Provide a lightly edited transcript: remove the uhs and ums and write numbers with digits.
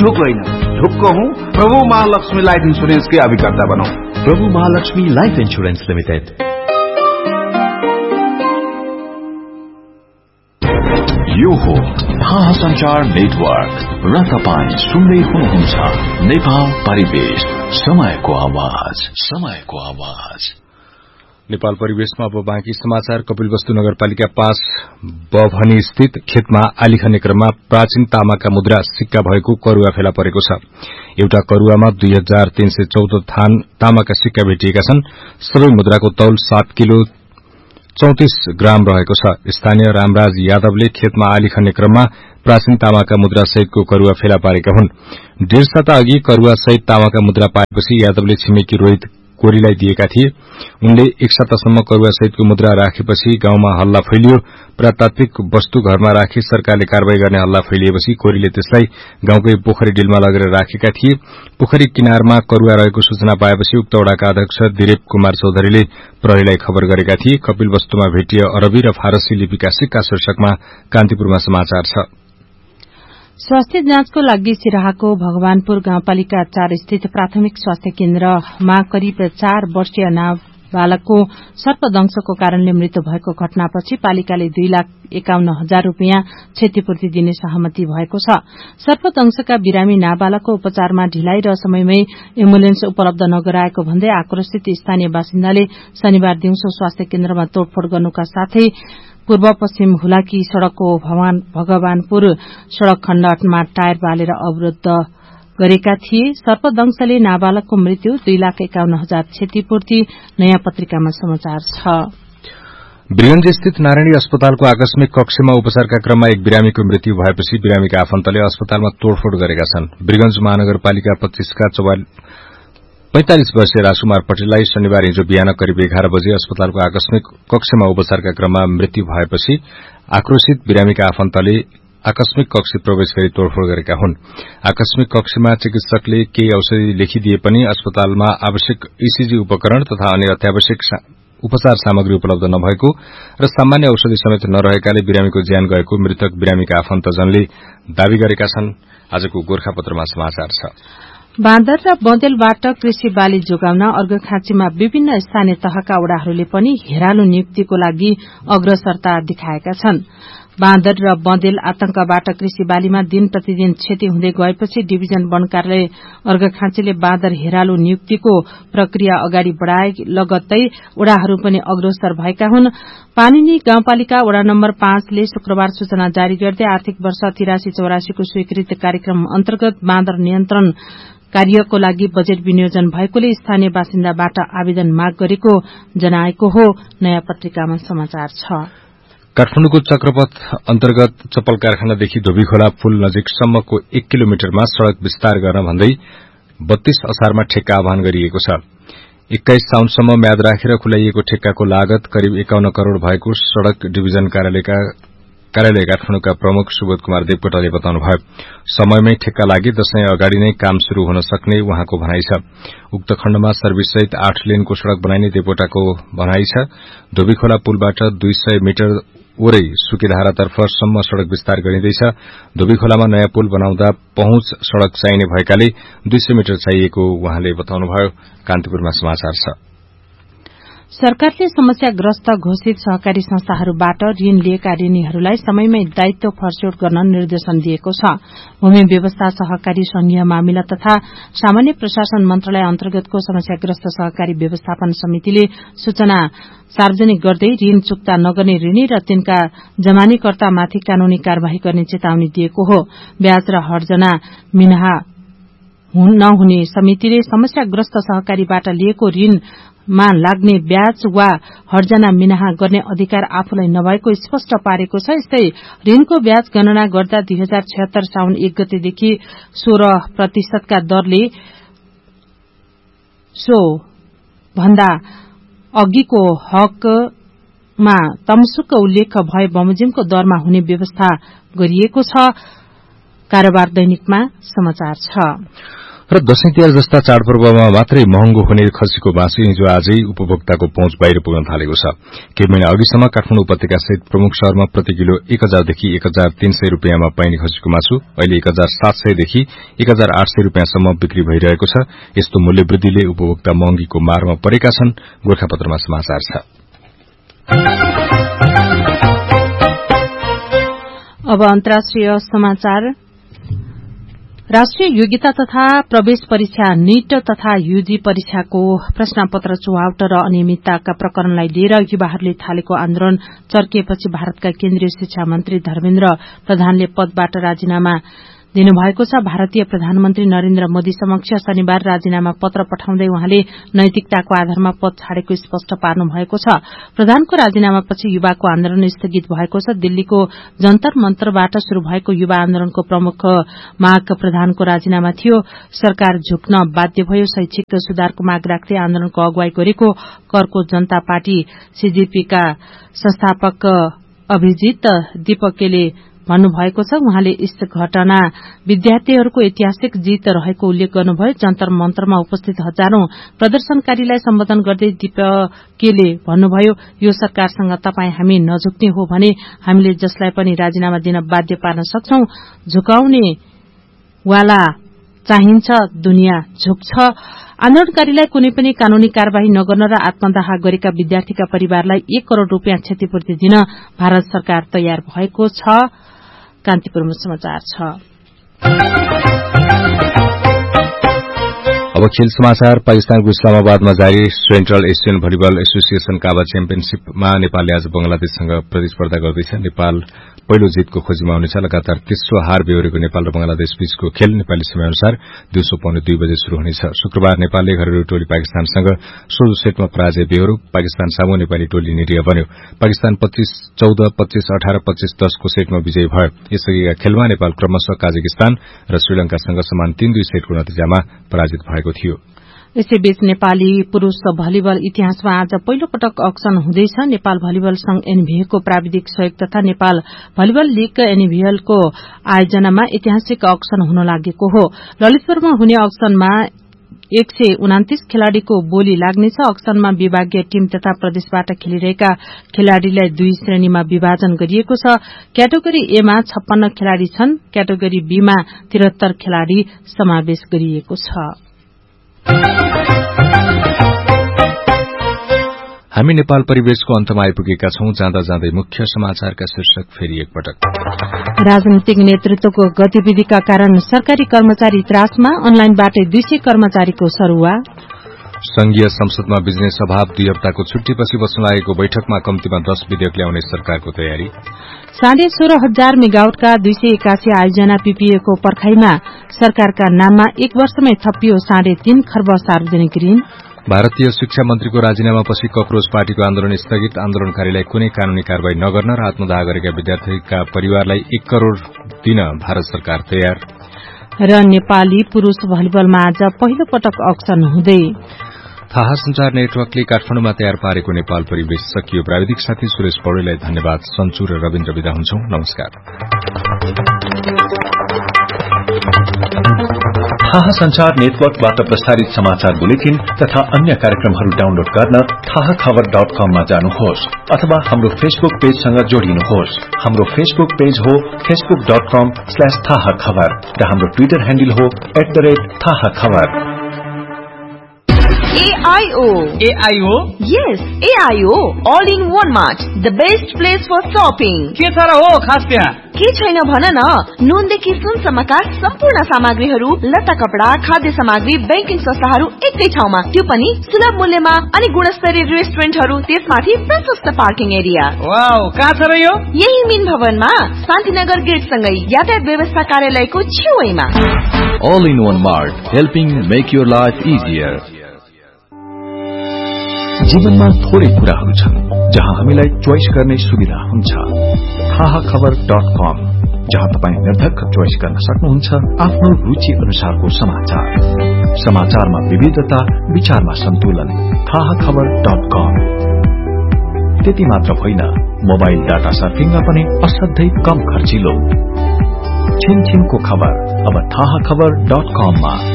ढुक होइन, ढुक्क हूँ। प्रभु महालक्ष्मी लाइफ इंश्योरेंस के अभिकर्ता बनौं। प्रभु महालक्ष्मी लाइफ इंश्योरेंस लिमिटेड। यो हो थाहा संचार नेटवर्क र तपाईं सुन्दै हुनुहुन्छ नेपाल परिवेश, समयको आवाज, समयको आवाज। नेपाल परिवेशमा अब बाँकी समाचार। कपिलवस्तु नगरपालिका 5 बभनी स्थित खेतमा आली खन्ने क्रममा प्राचीन तामाका मुद्रा सिक्का भएको करुवा फेला परेको छ। एउटा करुवामा 2314 थान तामाका सिक्का भेटिएका छन्। सबै मुद्राको तौल 7 किलो 34 ग्राम रहेको छ। स्थानीय रामराज यादवले खेतमा आली खन्ने क्रममा प्राचीन तामाका मुद्रा सहितको करुवा फेला पारेका हुन्। 1.5 साता अघि करुवा सहित तामाका मुद्रा पाएपछि यादवले छिमेकी रोहित कोरीलाई दिएका थिए। उनले 1 सातासम्म करुवा सहितको मुद्रा राखेपछि गाउँमा हल्ला फैलियो। पुरातात्विक वस्तु घरमा राखी सरकारले कारवाही गर्ने हल्ला फैलिएपछि कोरीले त्यसलाई गाउँकै पोखरी डिलमा लगेर राखेका थिए। पोखरी किनारमा करुवा रहेको सूचना पाएपछि उक्त वडाका अध्यक्ष दिलीप कुमार चौधरीले प्रहरीलाई खबर गरेका थिए। कपिलवस्तुमा भेटिए अरबी र फारसी लिपिका सिक्का शीर्षकमा कान्तिपुरमा समाचार छ। स्वास्थ्य जाँचको लागि सिराहाको भगवानपुर गाउँपालिका 4 स्थित प्राथमिक स्वास्थ्य केन्द्रमा करिब 4 वर्षीय नाबालकको सर्पदंशको कारणले मृत्यु भएको घटनापछि पालिकाले 2,51,000 रूपियाँ क्षतिपूर्ति दिने सहमति भएको छ। सर्पदंशका बिरामी नाबालकको उपचारमा ढिलाइ र समयमै एम्बुलेन्स उपलब्ध नगराएको भन्दै आक्रोशित स्थानीय बासिन्दाले शनिबार दिउँसो स्वास्थ्य केन्द्रमा तोडफोड़ गर्नुका साथै पूर्व पश्चिम हुलाकी सड़कको भगवानपुर सड़क खण्ड 8मा टायर बालेर अवरोध गरेका थिए। सर्पदंशले नाबालकको मृत्यु 2,51,000 क्षतिपूर्ति नयाँ पत्रिकामा समाचार छ। वीरगंज स्थित नारायणी अस्पतालको आकस्मिक कक्षमा उपचारका क्रममा एक बिरामीको मृत्यु भएपछि बिरामीका आफन्तले अस्पतालमा तोडफोड़ गरेका छन्। वीरगंज महानगरपालिका 25 का 45 वर्षीय राजकुमार पटेललाई शनिबार हिजो बिहान करिब 11 बजे अस्पतालको आकस्मिक कक्षमा उपचारका क्रममा मृत्यु भएपछि आक्रोशित बिरामीका आफन्तले आकस्मिक कक्ष प्रवेश गरी तोडफोड़ गरेका हुन्। आकस्मिक कक्षमा चिकित्सकले केही औषधि लेखिदिए पनि अस्पतालमा आवश्यक ईसीजी उपकरण तथा अन्य अत्यावश्यक उपचार सामग्री उपलब्ध नभएको र सामान्य औषधि समेत नरहेकाले बिरामीको ज्यान गएको मृतक बिरामीका आफन्तजनले दावी गरेका छन्। आजको गोर्खापत्रमा समाचार छ। बाँदर र बँदेलबाट कृषि बाली जोगाउन अर्घखाँचीमा विभिन्न स्थानीय तहका वडाहरूले पनि हेरालु नियुक्तिको लागि अग्रसरता देखाएका छन्। बाँदर र बँदेल आतंकबाट कृषि बालीमा दिन प्रतिदिन क्षति हुँदै गएपछि डिभिजन वन कार्यालय अर्घखाँचीले बाँदर हेरालु नियुक्तिको प्रक्रिया अगाडि बढ़ाए लगत्तै वडाहरू पनि अग्रसर भएका हुन्। पानिनी गाउँपालिका वडा नम्बर 5 ले शुक्रबार सूचना जारी गर्दै आर्थिक वर्ष 83-84 को स्वीकृत कार्यक्रम अन्तर्गत बाँदर नियन्त्रण कार्यको लागि बजेट विनियोजन भएकोले स्थानीय बासिन्दाबाट आवेदन माग गरेको जनाएको हो। नयाँ पत्रिकामा समाचार छ। काठमाडौँको चक्रपथ अन्तर्गत चप्पल कारखानादेखि धोबीखोला पुल नजिकसम्मको 1 किलोमिटरमा सड़क विस्तार गर्न भन्दै 32 असारमा ठेक्का आह्वान गरिएको छ। 21 साउनसम्म म्याद राखेर खुलाइएको ठेक्काको लागत करिब 51 करोड़ भएको सड़क डिभिजन कार्यालय काठमाडौँका प्रमुख सुबोध कुमार देवकोटाले बताउनुभयो। समयमै ठेक्का लागे दशैं अगाडि नै काम शुरू हुन सक्ने उहाँको भनाइ छ। उक्त खण्डमा सर्भिससहित 8 लेनको सड़क बनाइने देवकोटाको भनाइ छ। धोबीखोला पुलबाट 200 मिटर ओरै सुकेधारातर्फ सम्म सड़क विस्तार गरिँदैछ। धोबीखोलामा नयाँ पुल बनाउँदा पहुँच सड़क चाहिने भएकाले 200 मिटर चाहिएको उहाँले बताउनुभयो। कान्तिपुरमा समाचार छ। सरकारले समस्याग्रस्त घोषित सहकारी संस्थाहरूबाट ऋण लिएका ऋणीहरूलाई समयमै दायित्व फर्स्यौट गर्न निर्देशन दिएको छ। भूमि व्यवस्था सहकारी संघीय मामिला तथा सामान्य प्रशासन मन्त्रालय अन्तर्गतको समस्याग्रस्त सहकारी व्यवस्थापन समितिले सूचना सार्वजनिक गर्दै ऋण चुक्ता नगर्ने ऋणी र तिनका जमानीकर्तामाथि कानूनी कार्यवाही गर्ने चेतावनी दिएको हो। ब्याज र हर्जना मिनाहा नहुने समितिले समस्याग्रस्त सहकारीबाट लिएको ऋण मा लाग्ने ब्याज वा हर्जना मिनाहा गर्ने अधिकार आफूलाई नभएको स्पष्ट पारेको छ। यस्तै ऋणको ब्याज गणना गर्दा 2076 साउन 1 गतेदेखि 16% का दरले सो भन्दा अघिको हकमा तमसुक उल्लेख भए बमोजिमको दरमा हुने व्यवस्था गरिएको छ। कारोबार दैनिकमा समाचार छ। र दशैं तिहार जस्ता चाडपर्वमा मात्रै महँगो हुने खसीको मासु हिजो आजै उपभोक्ताको पहुँच बाहिर पुग्न थालेको छ। केही महिना अघिसम्म काठमाडौँ उपत्यका सहित प्रमुख शहरमा प्रति किलो 1000 देखि 1300 रुपियाँमा पाइने खसीको मासु अहिले 1700 देखि 1800 रुपियाँसम्म बिक्री भइरहेको छ। यस्तो मूल्य वृद्धिले उपभोक्ता महँगीको मारमा परेका छन्। गोरखापत्रमा समाचार छ। अब अन्तर्राष्ट्रिय समाचार। राष्ट्रिय योग्यता तथा प्रवेश परीक्षा नीट तथा यूजी परीक्षाको प्रश्नपत्र चुहावट र अनियमितताका प्रकरणलाई लिएर युवाहरूले थालेको आन्दोलन चर्किएपछि भारतका केन्द्रीय शिक्षा मन्त्री धर्मेन्द्र प्रधानले पदबाट राजीनामा दिनुभएको छ। भारतीय प्रधानमन्त्री नरेन्द्र मोदी समक्ष शनिबार राजीनामा पत्र पठाउँदै उहाँले नैतिकताको आधारमा पद छाडेको स्पष्ट पार्नु भएको छ। प्रधानको राजीनामापछि युवाको आन्दोलन स्थगित भएको छ। दिल्लीको जन्तर मन्तरबाट शुरू भएको युवा आन्दोलनको प्रमुख माग प्रधानको राजीनामा थियो। सरकार झुक्न बाध्य भयो। शैक्षिक सुधारको माग राख्दै आन्दोलनको अगुवाई गरेको करको जनता पार्टी सीजेपीका संस्थापक अभिजित दीपकेले भन्नुभएको छ। उहाँले यस घटना विद्यार्थीहरूको ऐतिहासिक जीत रहेको उल्लेख गर्नुभयो। जन्तर मन्तरमा उपस्थित हजारौं प्रदर्शनकारीलाई सम्बोधन गर्दै दीपकेले भन्नुभयो, यो सरकारसँग तपाई हामी नझुक्ने हो भने हामीले जसलाई पनि राजीनामा दिन बाध्य पार्न सक्छौं। झुकाउने वाला चाहिन्छ, दुनिया झुक्छ। आन्दोलनकारीलाई कुनै पनि कानूनी कार्यवाही नगर्न र आत्मदाह गरेका विद्यार्थीका परिवारलाई 1 करोड़ रूपियाँ क्षतिपूर्ति दिन भारत सरकार तयार भएको छ। कान्तिपुरमा समाचार छ। अब खेल समाचार। पाकिस्तानको इस्लामाबादमा जारी सेन्ट्रल एशियन भलिबल एसोसिएशन काबा च्याम्पियनशीपमा नेपालले आज बंगलादेशसँग प्रतिस्पर्धा गर्दैछ। नेपाल पहिलो जितको खोजीमा हुनेछ। लगातार तेस्रो हार बेहोरेको नेपाल र बंगलादेश बीचको खेल नेपाली समयअनुसार दिउँसो 2:45 बजे शुरू हुनेछ। शुक्रबार नेपालले घरेलु टोली पाकिस्तानसँग 16 सेटमा पराजय बेहोर्यो। पाकिस्तान सामु नेपाली टोली निरीह बन्यो। पाकिस्तान 25-14, 25-18, 25-10 को सेटमा विजयी भयो। यसअघिका खेलमा नेपाल क्रमशः काजाकिस्तान र श्रीलंकासँग समान 3-2 सेटको नतिजामा पराजित भएको थियो। यसैबीच नेपाली पुरूष भलिबल इतिहासमा आज पहिलो पटक अक्सन हुँदैछ। नेपाल भलिबल संघ एनभीएको प्राविधिक सहयोग तथा नेपाल भलिबल लीग एनभीएलको आयोजनामा ऐतिहासिक अक्सन हुन लागेको हो। ललितपुरमा हुने अक्सनमा 129 खेलाड़ीको बोली लाग्नेछ। अक्सनमा विभागीय टीम तथा प्रदेशबाट खेलिरहेका खेलाड़ीलाई 2 श्रेणीमा विभाजन गरिएको छ। क्याटेगोरी ए मा 56 खेलाड़ी छन्। क्याटेगोरी बी मा 73 खेलाड़ी समावेश गरिएको छ। हामी नेपाल परिवेशको अन्तमा आइपुगेका छौं। जाँदा जाँदै मुख्य समाचारका शीर्षक फेरि एकपटक। राजनीतिक नेतृत्वको गतिविधिका कारण सरकारी कर्मचारी त्रासमा। अनलाइनबाटै 200 कर्मचारीको सरुवा। संघीय संसदमा बिजनेस अभाव। 2 हप्ताको छुट्टीपछि बस्न लागेको बैठकमा कम्तीमा 10 विधेयक ल्याउने सरकारको तयारी। 16,500 मेगावाटका 281 आयोजना पीपीएको पर्खाईमा। सरकारका नाममा 1 वर्षमै थपियो 3.5 खर्ब सार्वजनिक ऋण। भारतीय शिक्षा मन्त्रीको राजीनामापछि कक्रोच पार्टीको आन्दोलन स्थगित। आन्दोलनकारीलाई कुनै कानूनी कार्यवाही नगर्न र आत्मदाह गरेका विद्यार्थीका परिवारलाई 1 करोड़ दिन भारत सरकार तयार। र नेपाली पुरूष भलिबलमा आज पहिलो पटक अक्सन हुँदै। थाहा संचार नेटवर्कले काठमाडौँमा तयार पारेको नेपाल परिवेश सकियो। प्राविधिक साथी सुरेश पौडेललाई धन्यवाद। सन्चु र रविन्द्र विदा हुन्छौं। नमस्कार। थाहा संचार नेटवर्कबाट प्रसारित समाचार बुलेटिन तथा अन्य कार्यक्रमहरू डाउनलोड गर्न थाहाखबर.com मा जानुहोस् अथवा हाम्रो फेसबुक पेजसँग जोडिनुहोस्। हाम्रो फेसबुक पेज हो facebook.com/थाहाखबर र हाम्रो ट्विटर ह्यान्डल हो @थाहाखबर। AIO? Yes, AIO. All in one mart. The best place for shopping. के छ र हो खास त्यहाँ? के छैन भन न। नुनदेखि सुनसम्मका सम्पूर्ण सामग्रीहरू, लत्ता कपडा, खाद्य सामग्री, बैंकिङ संस्थाहरू एकै ठाउँमा, त्यो पनि सुलभ मूल्यमा। अनि गुणस्तरीय रेस्टुरेन्टहरू, त्यसमाथि प्रशस्त पार्किङ एरिया। वाउ, कहाँ छ र यो? यही मिन भवनमा शान्तिनगर गेट सँगै यातायात व्यवस्था कार्यालयको छेउमा। All in one mart, helping make your life easier. जीवनमा थोरै कुराहरू छन् जहाँ हामीलाई चोइस गर्ने सुविधा हुन्छ। थाहाखबर.com, जहाँ तपाईँ निर्धक्क चोइस गर्न सक्नुहुन्छ आफ्नो रुचि अनुसारको समाचार। समाचारमा विविधता, विचारमा सन्तुलन। थाहाखबर.com। त्यति मात्र होइन, मोबाइल डाटा सर्फिङमा पनि असाध्यै कम खर्चिलो। छिनछिनको खबर अब थाहाखबर.com मा।